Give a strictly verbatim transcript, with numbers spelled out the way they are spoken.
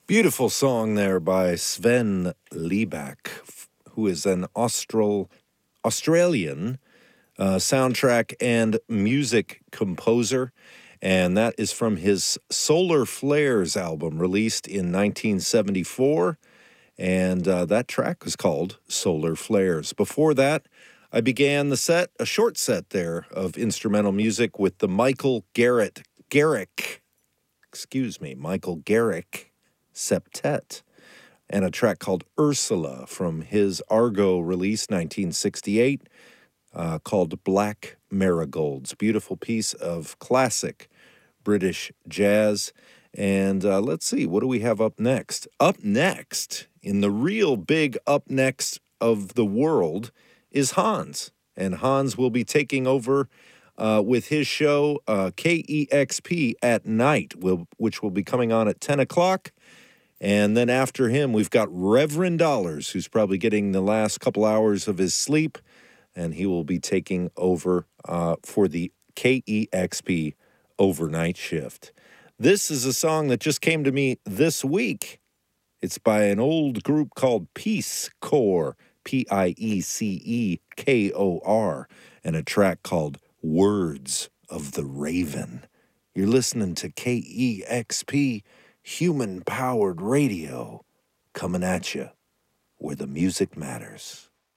Beautiful song there by Sven Lieback, who is an Austral, Australian uh, soundtrack and music composer. And that is from his Solar Flares album released in nineteen seventy-four. And uh, that track was called Solar Flares. Before that, I began the set, a short set there of instrumental music with the Michael Garrett, Garrick, excuse me, Michael Garrick Septet, and a track called Ursula from his Argo release, nineteen sixty-eight, uh, called Black Marigolds. Beautiful piece of classic British jazz. And uh, let's see, what do we have up next? Up next, in the real big up next of the world, is Hans. And Hans will be taking over uh, with his show, uh, K E X P at Night, will, which will be coming on at ten o'clock. And then after him, we've got Reverend Dollars, who's probably getting the last couple hours of his sleep, and he will be taking over uh, for the K E X P overnight shift. This is a song that just came to me this week. It's by an old group called Peace Corps, P I E C E K O R, and a track called Words of the Raven. You're listening to K E X P, human-powered radio, coming at you where the music matters.